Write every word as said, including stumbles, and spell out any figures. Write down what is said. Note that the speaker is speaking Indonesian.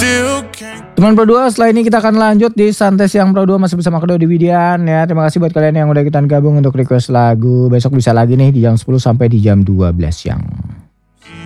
Teman Pro dua, setelah ini kita akan lanjut di Santai Siang Pro dua masih bersama Kedo di Widian ya. Terima kasih buat kalian yang udah ikutan gabung untuk request lagu. Besok bisa lagi nih di jam sepuluh sampai di jam dua belas siang.